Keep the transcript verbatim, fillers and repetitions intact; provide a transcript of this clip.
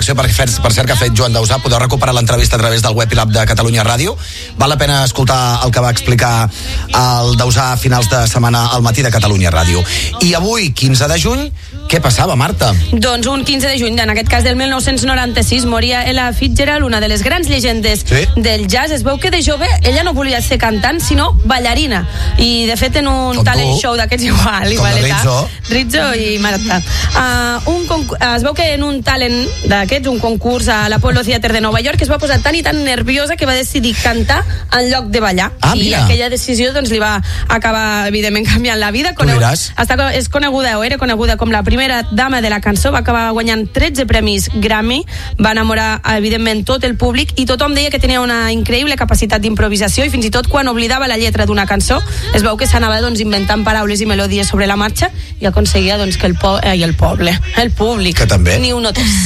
reflexió, per, fer, per cert, que ha fet Joan Dausà. Podeu recuperar l'entrevista a través del web i l'app de Catalunya Ràdio. Val la pena escoltar el que va explicar el Dausà a finals de setmana al matí de Catalunya Ràdio. I avui, quinze de juny, què passava, Marta? Doncs un quinze de juny, en aquest cas del mil nou-cents noranta-sis, moria Ella Fitzgerald, una de les grans llegendes sí? del jazz. Es veu que de jove ella no volia ser cantant, sinó ballarina. I, de fet, en un Com talent tu. show d'aquests igual, Com igual, Rizzo. Rizzo i Marta. Uh, un conc- uh, es veu que en un talent d'aquests, un concurs a l'Apollo Theater de Nova York, es va posar tan i tan nerviosa que va decidir cantar en lloc de ballar. Ah, I mira. aquella decisió doncs, li va acabar, evidentment, canviant la vida. Tu diràs. Està, és coneguda, o era coneguda com la primera dama de la cançó, va acabar guanyant tretze premis Grammy, va enamorar, evidentment, tot el públic, i tothom deia que tenia una increïble capacitat d'improvisació, i fins i tot quan oblidava la lletra d'una cançó, es veu que s'anava doncs, inventant paraules i melodies sobre la marxa, i aconseguia doncs, que el, po- eh, i el poble, el públic, Que també. ni un notés.